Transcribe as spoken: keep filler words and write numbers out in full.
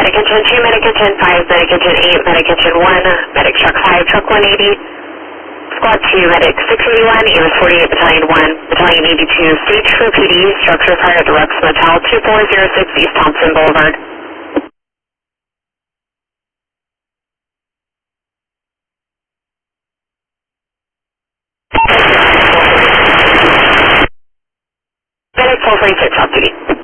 Medic Engine two, Medic Engine five, Medic Engine eight, Medic Engine one, Medic Truck five, Truck one eighty, Squad two, Medic six eighty-one, A M S forty-eight, Battalion one, Battalion eighty-two, Stage for P D, Structure Fire at the Rex Motel, two four zero six East Thompson Boulevard. Medic four forty-six, off duty.